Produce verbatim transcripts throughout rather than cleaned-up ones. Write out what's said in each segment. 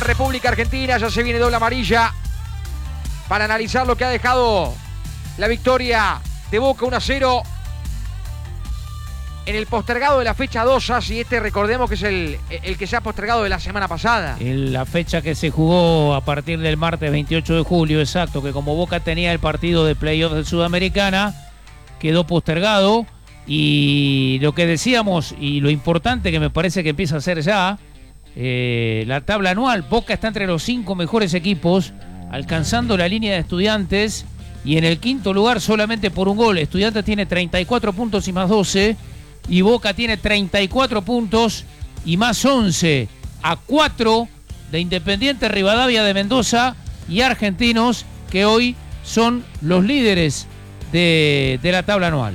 República Argentina, ya se viene doble amarilla para analizar lo que ha dejado la victoria de Boca uno a cero en el postergado de la fecha dos, y este recordemos que es el, el que se ha postergado de la semana pasada. En la fecha que se jugó a partir del martes veintiocho de julio, exacto, que como Boca tenía el partido de playoff de Sudamericana, quedó postergado. Y lo que decíamos, y lo importante que me parece que empieza a ser ya, eh, la tabla anual, Boca está entre los cinco mejores equipos, alcanzando la línea de Estudiantes, y en el quinto lugar solamente por un gol. Estudiantes tiene treinta y cuatro puntos y más doce, y Boca tiene treinta y cuatro puntos y más once, a cuatro de Independiente Rivadavia de Mendoza y Argentinos, que hoy son los líderes de, de la tabla anual.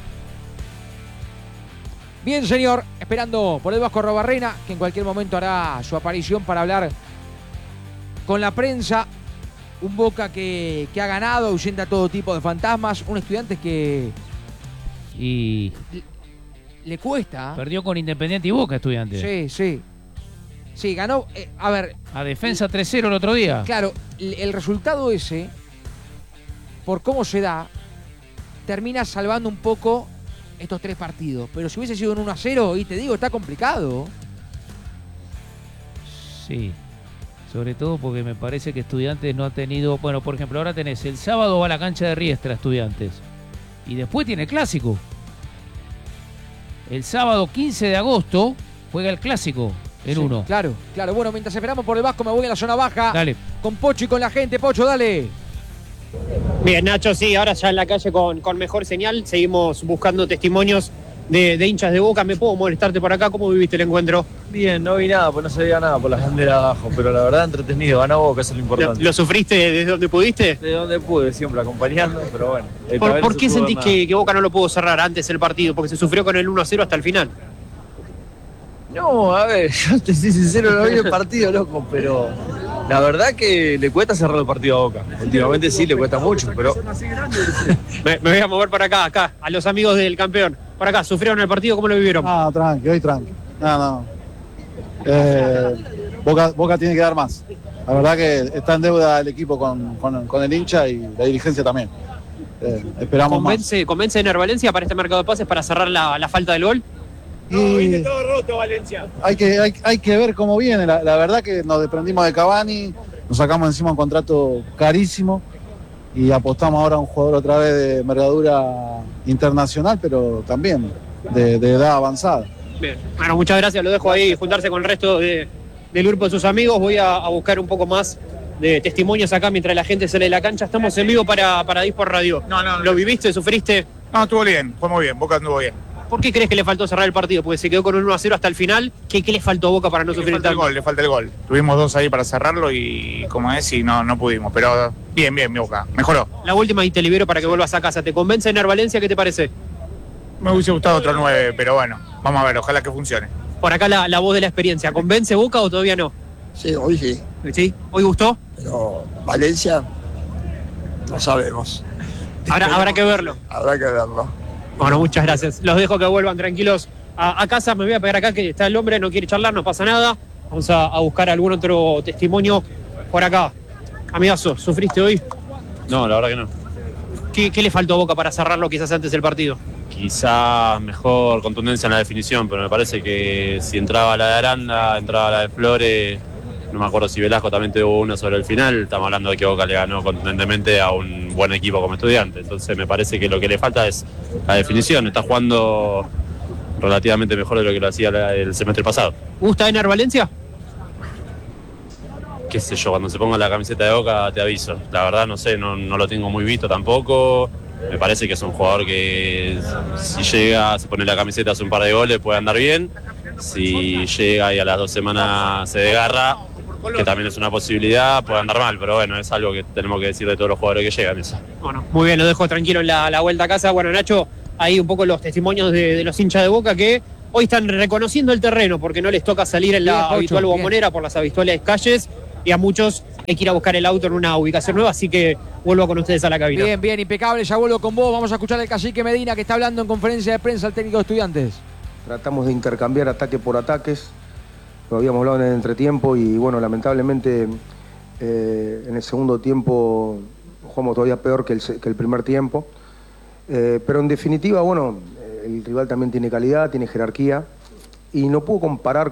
Bien, señor, esperando por el Vasco Arrobarrena, que en cualquier momento hará su aparición para hablar con la prensa. Un Boca que, que ha ganado, ahuyenta todo tipo de fantasmas. Un Estudiantes que Y le, le cuesta. perdió con Independiente y Boca, Estudiantes. Sí, sí. Sí, ganó. Eh, a ver, A defensa tres cero el otro día. claro, el, el resultado ese, por cómo se da, termina salvando un poco estos tres partidos. Pero si hubiese sido un uno a cero, y te digo, está complicado. Sí. Sobre todo porque me parece que Estudiantes no ha tenido... Bueno, por ejemplo, ahora tenés el sábado va a la cancha de Riestra Estudiantes. Y después tiene el Clásico. El sábado quince de agosto juega el Clásico en Sí, uno. Claro, claro. Bueno, mientras esperamos por el Vasco, me voy en la zona baja. Dale. Con Pocho y con la gente. Pocho, dale. Bien, Nacho, sí, ahora ya en la calle con, con mejor señal. Seguimos buscando testimonios de, de hinchas de Boca. ¿Me puedo molestarte por acá? ¿Cómo viviste el encuentro? Bien, no vi nada, pues no se veía nada por las banderas abajo, pero la verdad entretenido, ganó Boca, eso es lo ¿Lo, importante. lo sufriste desde donde pudiste? De donde pude, siempre acompañando, pero bueno. esta ¿Por, vez por no qué se pudo sentís ver que, que Boca no lo pudo cerrar antes el partido? Porque se sufrió con el uno a cero hasta el final. nada. No, a ver, yo te soy sincero, no vi el partido, loco, pero la verdad que le cuesta cerrar el partido a Boca. Últimamente sí, le cuesta mucho, pero Me, me voy a mover para acá, acá, a los amigos del campeón. Por acá, ¿sufrieron el partido? ¿Cómo lo vivieron? Ah, tranqui, hoy tranqui. No, no. Eh, Boca, Boca tiene que dar más. La verdad que está en deuda el equipo con, con, con el hincha y la dirigencia también. Eh, esperamos más. ¿Convence, ¿Convence Ener Valencia para este mercado de pases para cerrar la, la falta del gol? Y hay que, hay, hay que ver cómo viene. La, la verdad que nos desprendimos de Cavani, nos sacamos encima un contrato carísimo y apostamos ahora a un jugador otra vez de envergadura internacional, pero también de, de edad avanzada. Bien, bueno, muchas gracias, lo dejo ahí juntarse con el resto de, del grupo de sus amigos. Voy a, a buscar un poco más de testimonios acá mientras la gente sale de la cancha. Estamos en vivo para, para Dispor Radio. No, no, no. ¿Lo viviste, sufriste? No, estuvo bien, fue muy bien, Boca anduvo bien. ¿Por qué crees que le faltó cerrar el partido? Porque se quedó con un uno a cero hasta el final. ¿Qué, qué le faltó a Boca para no Le sufrir falta el tanto? gol, le falta el gol. Tuvimos dos ahí para cerrarlo y como es, y no, no pudimos. Pero bien, bien, mi Boca, mejoró. La última y te libero para que vuelvas a casa. ¿Te convence Ener Valencia? ¿Qué te parece? Me hubiese gustado otro nueve, pero bueno, vamos a ver, ojalá que funcione. Por acá la, la voz de la experiencia. ¿Convence Boca o todavía no? Sí, hoy sí, ¿Sí? ¿Hoy gustó? pero Valencia no sabemos. Habrá, habrá que verlo. Habrá que verlo. Bueno, muchas gracias. Los dejo que vuelvan tranquilos a, a casa. Me voy a pegar acá que está el hombre, no quiere charlar, no pasa nada. Vamos a, a buscar algún otro testimonio por acá. Amigazo, ¿sufriste hoy? No, la verdad que no. ¿Qué, qué le faltó a Boca para cerrarlo quizás antes del partido? Quizá mejor contundencia en la definición, pero me parece que si entraba la de Aranda, entraba la de Flores, no me acuerdo si Velasco también tuvo una sobre el final, estamos hablando de que Boca le ganó contundentemente a un buen equipo como Estudiante. Entonces me parece que lo que le falta es la definición, está jugando relativamente mejor de lo que lo hacía el semestre pasado. ¿Gusta Ener Valencia? Qué sé yo, cuando se ponga la camiseta de Boca te aviso. La verdad no sé, no, no lo tengo muy visto tampoco. Me parece que es un jugador que si llega, se pone la camiseta, hace un par de goles, puede andar bien. Si llega y a las dos semanas se desgarra, que también es una posibilidad, puede andar mal. Pero bueno, es algo que tenemos que decir de todos los jugadores que llegan eso. Bueno, muy bien, lo dejo tranquilo en la, la vuelta a casa. Bueno, Nacho, ahí un poco los testimonios de, de los hinchas de Boca que hoy están reconociendo el terreno porque no les toca salir en la Bien, Pocho, habitual bien. bombonera por las habituales calles y a muchos hay que ir a buscar el auto en una ubicación nueva, así que vuelvo con ustedes a la cabina. Bien, bien, impecable. Ya vuelvo con vos. Vamos a escuchar al cacique Medina que está hablando en conferencia de prensa al técnico de Estudiantes. Tratamos de intercambiar ataque por ataques. lo habíamos hablado en el entretiempo y bueno, lamentablemente eh, en el segundo tiempo jugamos todavía peor que el, que el primer tiempo. Eh, pero en definitiva, bueno, el rival también tiene calidad, tiene jerarquía y no puedo comparar